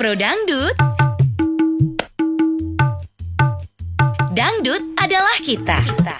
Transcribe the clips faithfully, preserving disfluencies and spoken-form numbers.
Pro Dangdut. Dangdut adalah kita. kita.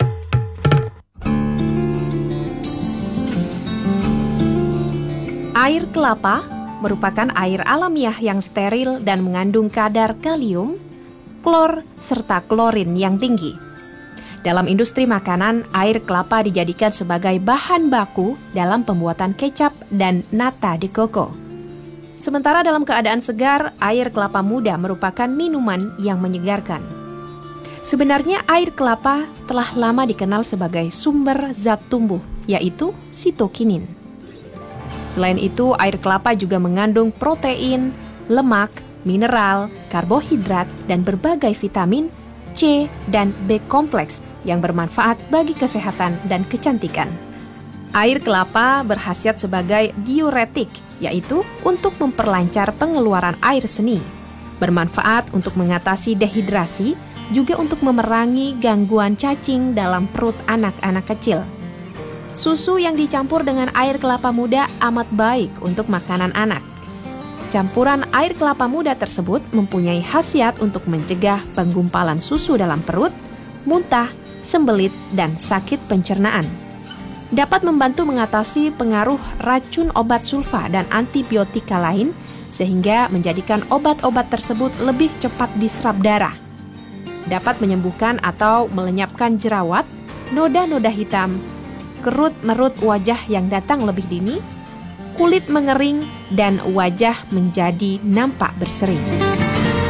Air kelapa merupakan air alamiah yang steril dan mengandung kadar kalium, klor, serta klorin yang tinggi. Dalam industri makanan, air kelapa dijadikan sebagai bahan baku dalam pembuatan kecap dan nata de coco. Sementara dalam keadaan segar, air kelapa muda merupakan minuman yang menyegarkan. Sebenarnya air kelapa telah lama dikenal sebagai sumber zat tumbuh, yaitu sitokinin. Selain itu, air kelapa juga mengandung protein, lemak, mineral, karbohidrat, dan berbagai vitamin C dan B kompleks yang bermanfaat bagi kesehatan dan kecantikan. Air kelapa berkhasiat sebagai diuretik, yaitu untuk memperlancar pengeluaran air seni. Bermanfaat untuk mengatasi dehidrasi, juga untuk memerangi gangguan cacing dalam perut anak-anak kecil. Susu yang dicampur dengan air kelapa muda amat baik untuk makanan anak. Campuran air kelapa muda tersebut mempunyai khasiat untuk mencegah penggumpalan susu dalam perut, muntah, sembelit, dan sakit pencernaan. Dapat membantu mengatasi pengaruh racun obat sulfa dan antibiotika lain, sehingga menjadikan obat-obat tersebut lebih cepat diserap darah. Dapat menyembuhkan atau melenyapkan jerawat, noda-noda hitam, kerut-merut wajah yang datang lebih dini, kulit mengering, dan wajah menjadi nampak berseri.